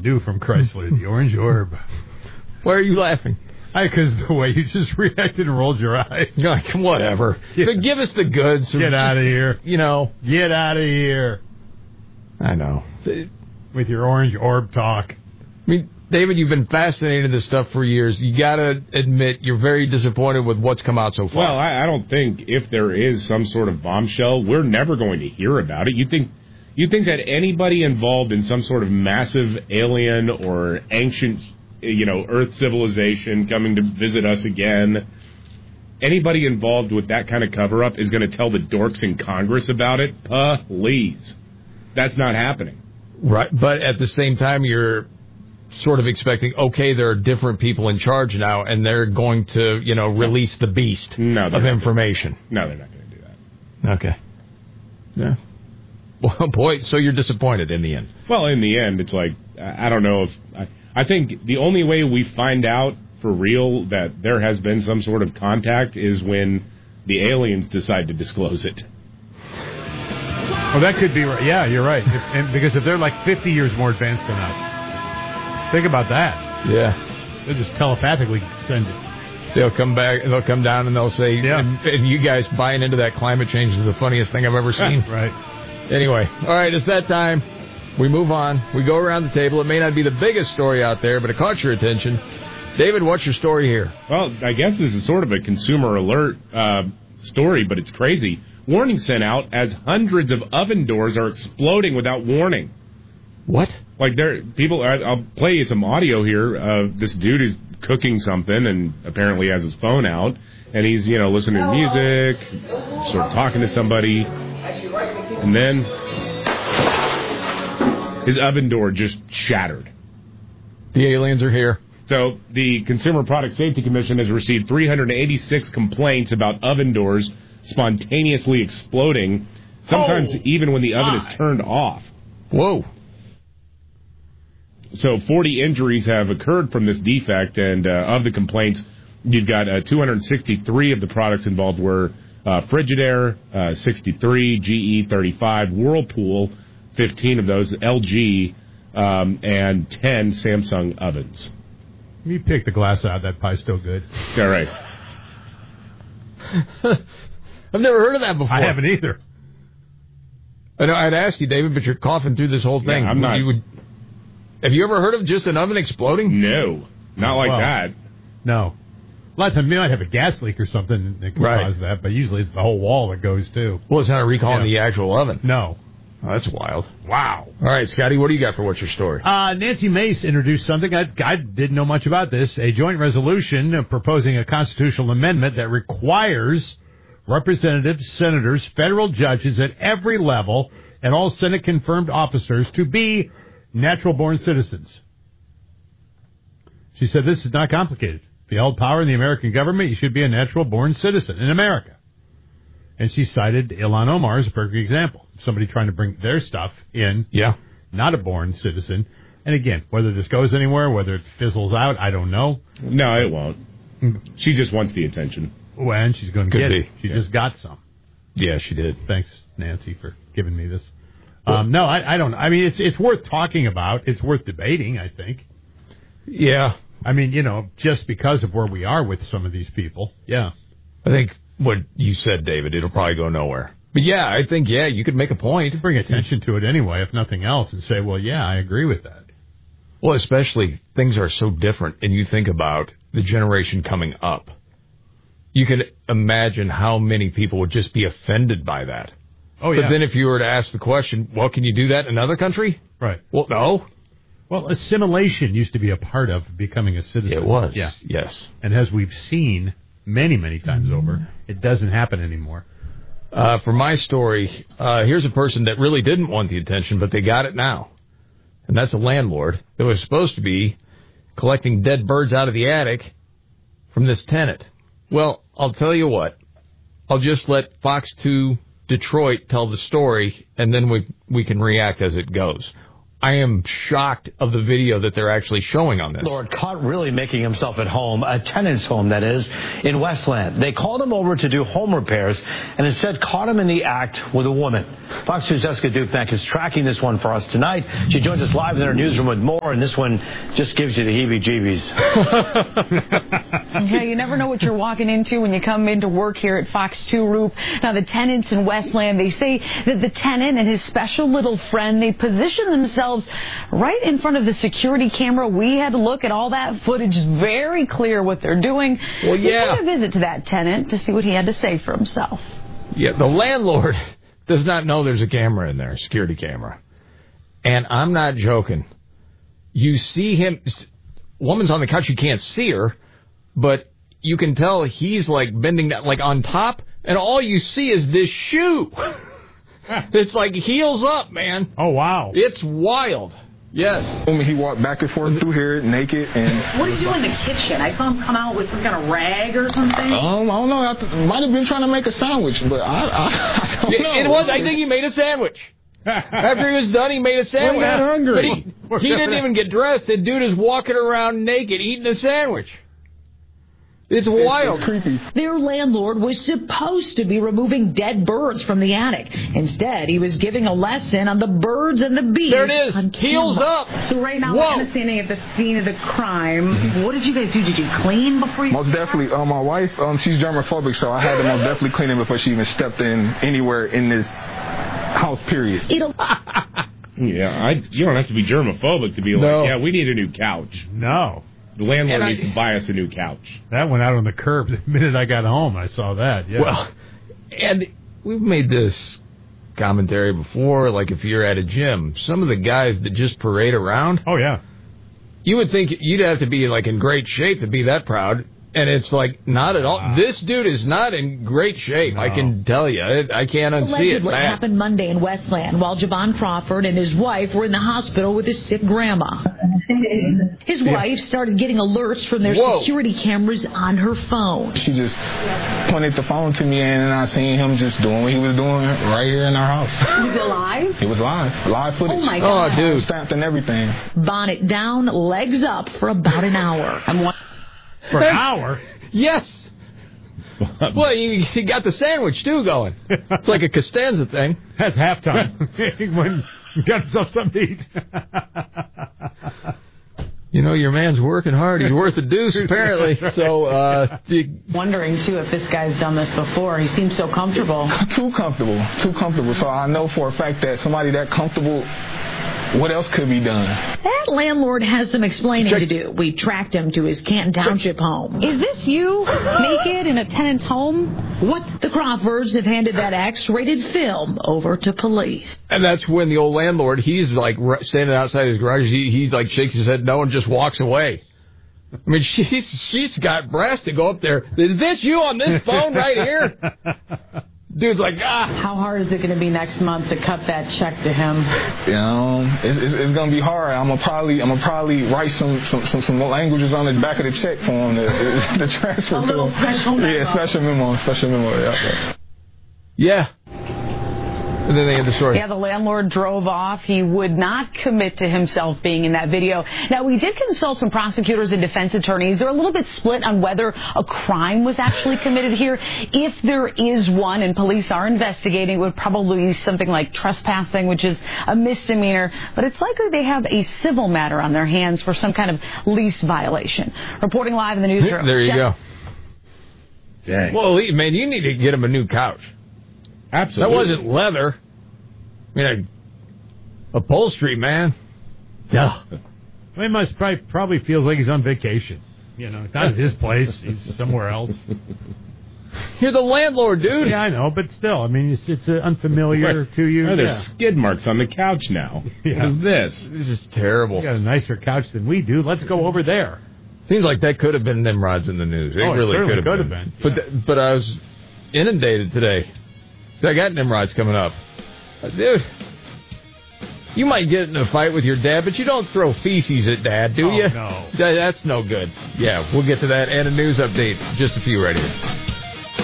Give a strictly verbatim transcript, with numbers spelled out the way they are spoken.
new from Chrysler, the Orange Orb. Why are you laughing? Because the way you just reacted and rolled your eyes. Like, whatever. Yeah. Give us the goods. Get out of here. You know. Get out of here. I know. With your Orange Orb talk. I mean, David, you've been fascinated with this stuff for years. You got to admit you're very disappointed with what's come out so far. Well, I, I don't think if there is some sort of bombshell, we're never going to hear about it. You think you think that anybody involved in some sort of massive alien or ancient, you know, Earth civilization coming to visit us again, anybody involved with that kind of cover-up is going to tell the dorks in Congress about it? Please. That's not happening. Right, but at the same time, you're sort of expecting, okay, there are different people in charge now, and they're going to, you know, release the beast no, of information. No, they're not going to do that. Okay. Yeah. Well, boy, so you're disappointed in the end. Well, in the end, it's like, I don't know if... I, I think the only way we find out for real that there has been some sort of contact is when the aliens decide to disclose it. Well, that could be right. Yeah, you're right. If, and because if they're like fifty years more advanced than us, think about that. Yeah. They'll just telepathically send it. They'll come back, they'll come down and they'll say, yeah. and, and you guys buying into that climate change is the funniest thing I've ever seen. Right. Anyway, all right, it's that time. We move on. We go around the table. It may not be the biggest story out there, but it caught your attention. David, what's your story here? Well, I guess this is sort of a consumer alert uh, story, but it's crazy. Warning sent out as hundreds of oven doors are exploding without warning. What? Like, there, people, I'll play you some audio here. Uh, this dude is cooking something and apparently has his phone out, and he's, you know, listening to music, sort of talking to somebody, and then his oven door just shattered. The aliens are here. So the Consumer Product Safety Commission has received three hundred eighty-six complaints about oven doors spontaneously exploding, sometimes oh, even when the oven my. is turned off. Whoa. So forty injuries have occurred from this defect, and uh, of the complaints, you've got uh, two hundred sixty-three of the products involved were uh, Frigidaire, uh, sixty-three, G E, thirty-five, Whirlpool, fifteen of those, L G, um, and ten Samsung ovens. You pick the glass out, that pie's still good. All right. I've never heard of that before. I haven't either. I know I'd ask you, David, but you're coughing through this whole thing. Yeah, I'm not. You would, have you ever heard of just an oven exploding? No, not like well, that. No. A lot of times you might have a gas leak or something that can right. cause that, but usually it's the whole wall that goes too. Well, it's not recalling yeah. the actual oven. No. Oh, that's wild. Wow. All right, Scotty, what do you got for what's your story? Uh, Nancy Mace introduced something. I, I didn't know much about this. A joint resolution uh, proposing a constitutional amendment that requires representatives, senators, federal judges at every level, and all Senate-confirmed officers to be natural-born citizens. She said this is not complicated. If you held power in the American government, you should be a natural-born citizen in America. And she cited Ilhan Omar as a perfect example. Somebody trying to bring their stuff in, yeah, not a born citizen. And again, whether this goes anywhere, whether it fizzles out, I don't know. No, it won't. She just wants the attention. Well, and she's going to get be. it. She yeah. just got some. Yeah, she did. Thanks, Nancy, for giving me this. Well, um, no, I, I don't. I mean, it's it's worth talking about. It's worth debating, I think. Yeah. I mean, you know, just because of where we are with some of these people. Yeah. I think what you said, David, it'll probably go nowhere. But yeah, I think, yeah, you could make a point. Bring attention to it anyway, if nothing else, and say, well, yeah, I agree with that. Well, especially things are so different, and you think about the generation coming up. You can imagine how many people would just be offended by that. Oh, yeah. But then if you were to ask the question, well, can you do that in another country? Right. Well, no. Well, assimilation used to be a part of becoming a citizen. It was. Yeah. Yes. And as we've seen many, many times mm-hmm. over, it doesn't happen anymore. Uh, for my story, uh, here's a person that really didn't want the attention, but they got it now. And that's a landlord that was supposed to be collecting dead birds out of the attic from this tenant. Well, I'll tell you what. I'll just let Fox two Detroit tell the story, and then we we can react as it goes. I am shocked of the video that they're actually showing on this. Lord caught really making himself at home, a tenant's home, that is, in Westland. They called him over to do home repairs and instead caught him in the act with a woman. Fox News' Jessica Dupek is tracking this one for us tonight. She joins us live in our newsroom with more, and this one just gives you the heebie-jeebies. Yeah, you never know what you're walking into when you come into work here at Fox two Roof. Now, the tenants in Westland, they say that the tenant and his special little friend, they position themselves right in front of the security camera. We had to look at all that footage. It's very clear what they're doing. Well, yeah. We paid a visit to that tenant to see what he had to say for himself. Yeah, the landlord does not know there's a camera in there, a security camera. And I'm not joking. You see him, woman's on the couch, you can't see her, but you can tell he's like bending down, like on top, and all you see is this shoe. It's like heels up, man. Oh, wow. It's wild. Yes. He walked back and forth through here naked. And what did he do in the kitchen? I saw him come out with some kind of rag or something. Um, I don't know. I th- might have been trying to make a sandwich, but I, I, I don't it, know. It was. I think he made a sandwich. After he was done, he made a sandwich. We're not hungry. But he, he didn't even get dressed. The dude is walking around naked eating a sandwich. It's wild. It's creepy. Their landlord was supposed to be removing dead birds from the attic. Instead, he was giving a lesson on the birds and the bees. There it is. On Heels up. So right now, Whoa. we're kind of standing at the scene of the crime. Mm-hmm. What did you guys do? Did you clean before you... Most definitely. Uh, my wife, um, she's germophobic, so I had to most definitely clean it before she even stepped in anywhere in this house, period. It'll... Yeah, I, you don't have to be germophobic to be like, No. yeah, we need a new couch. No. The landlord And I- needs to buy us a new couch. That went out on the curb the minute I got home. I saw that. Yeah. Well, and we've made this commentary before, like if you're at a gym, some of the guys that just parade around, oh, yeah. you would think you'd have to be like in great shape to be that proud. And it's like, not at all. Wow. This dude is not in great shape. No. I can tell you. I, I can't unsee Alleged it. what Bad. happened Monday in Westland while Javon Crawford and his wife were in the hospital with his sick grandma. His wife started getting alerts from their Whoa. security cameras on her phone. She just pointed the phone to me, and I seen him just doing what he was doing right here in our house. Was it live? It was live. Live footage. Oh, my God. Oh, dude. Stamped and everything. Bonnet down, legs up for about an hour. I'm one. For an hour? Yes. Well, you, you got the sandwich, too, going. It's like a Costanza thing. That's halftime. When you got yourself something to eat. You know, your man's working hard. He's worth a deuce, apparently. So, uh... The, Wondering, too, if this guy's done this before. He seems so comfortable. Too comfortable. Too comfortable. So I know for a fact that somebody that comfortable, what else could be done? That landlord has some explaining to do. We tracked him to his Canton Township home. Is this you, naked in a tenant's home? What? The Crawfords have handed that X-rated film over to police. and that's when the old landlord, he's like standing outside his garage. He, he like shakes his head no and just walks away. I mean, she's she's got brass to go up there. Is this you on this phone right here? Dude's like, ah. How hard is it going to be next month to cut that check to him? You know, it's, it's, it's gonna be hard. I'm gonna probably I'm gonna probably write some some, some, some languages on the back of the check for him to, to transfer A to little him. special memo. Yeah, special memo, special memo. Yeah. Yeah. And then they had the story. Yeah, the landlord drove off. He would not commit to himself being in that video. Now, we did consult some prosecutors and defense attorneys. They're a little bit split on whether a crime was actually committed here. If there is one, and police are investigating, it would probably be something like trespassing, which is a misdemeanor. But it's likely they have a civil matter on their hands for some kind of lease violation. Reporting live in the newsroom. There you Jeff- go. Dang. Well, man, you need to get him a new couch. Absolutely. That wasn't leather. I mean, a upholstery, man. Yeah. He must probably, probably feels like he's on vacation. You know, it's not at his place. He's somewhere else. You're the landlord, dude. Yeah, I know, but still, I mean, it's, it's uh, unfamiliar to you. Oh, there's Yeah. skid marks on the couch now. Yeah. What is this? This is terrible. You got a nicer couch than we do. Let's go over there. Seems like that could have been Nimrod's in the news. It Oh, it really certainly could have could been. have been. But Yeah. th- but I was inundated today. So I got Nimrod's coming up. Uh, dude, you might get in a fight with your dad, but you don't throw feces at dad, do Oh, you? no. That, that's no good. Yeah, we'll get to that and a news update. Just a few right here.